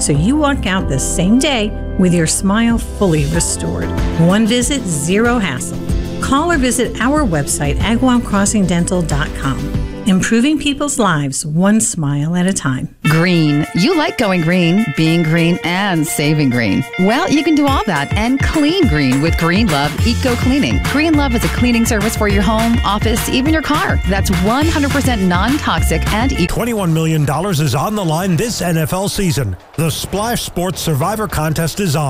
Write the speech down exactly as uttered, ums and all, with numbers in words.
so you walk out the same day with your smile fully restored. One visit, zero hassle. Call or visit our website, agawam crossing dental dot com. Improving people's lives one smile at a time. Green. You like going green, being green, and saving green. Well, you can do all that and clean green with Green Love Eco Cleaning. Green Love is a cleaning service for your home, office, even your car. That's one hundred percent non-toxic and eco. twenty-one million dollars is on the line this N F L season. The Splash Sports Survivor Contest is on.